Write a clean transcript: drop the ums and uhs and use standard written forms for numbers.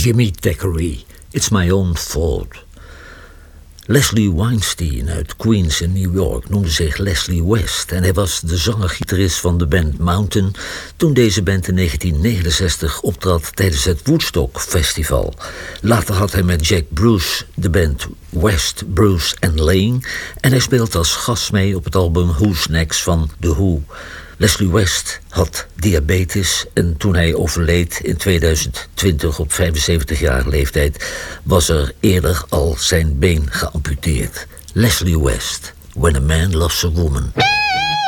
Jimmy Thackeray, It's My Own Fault. Leslie Weinstein uit Queens in New York noemde zich Leslie West en hij was de zanger-gitarist van de band Mountain toen deze band in 1969 optrad tijdens het Woodstock Festival. Later had hij met Jack Bruce de band West, Bruce and Lane en hij speelt als gast mee op het album Who's Next van The Who. Leslie West had diabetes en toen hij overleed in 2020 op 75-jarige leeftijd was er eerder al zijn been geamputeerd. Leslie West, When a Man Loves a Woman.